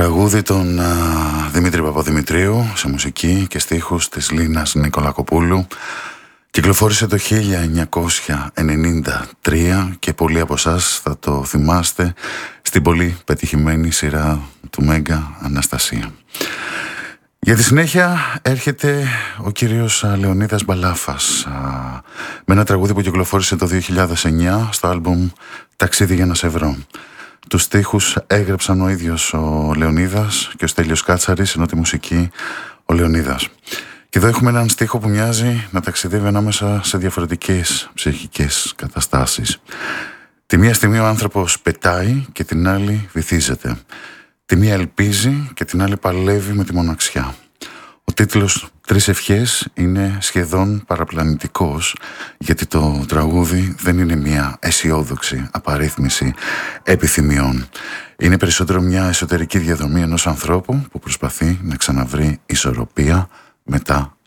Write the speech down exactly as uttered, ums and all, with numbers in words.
Τραγούδι των α, Δημήτρη Παπαδημητρίου σε μουσική και στίχους της Λίνας Νικολακοπούλου. Κυκλοφόρησε το χίλια εννιακόσια ενενήντα τρία και πολλοί από εσάς θα το θυμάστε στην πολύ πετυχημένη σειρά του Μέγκα Αναστασία. Για τη συνέχεια έρχεται ο κύριος Λεωνίδας Μπαλάφας με ένα τραγούδι που κυκλοφόρησε το δύο χιλιάδες εννιά στο άλμπουμ «Ταξίδι για να σε βρω». Τους στίχους έγραψαν ο ίδιος ο Λεωνίδας και ο Στέλιος Κάτσαρης, ενώ τη μουσική ο Λεωνίδας. Και εδώ έχουμε έναν στίχο που μοιάζει να ταξιδεύει ανάμεσα σε διαφορετικές ψυχικές καταστάσεις. Τη μία στιγμή ο άνθρωπος πετάει και την άλλη βυθίζεται. Τη μία ελπίζει και την άλλη παλεύει με τη μοναξιά. Ο τίτλος «Τρεις ευχές» είναι σχεδόν παραπλανητικός, γιατί το τραγούδι δεν είναι μια αισιόδοξη απαρίθμηση επιθυμιών. Είναι περισσότερο μια εσωτερική διαδρομή ενός ανθρώπου που προσπαθεί να ξαναβρει ισορροπία μετά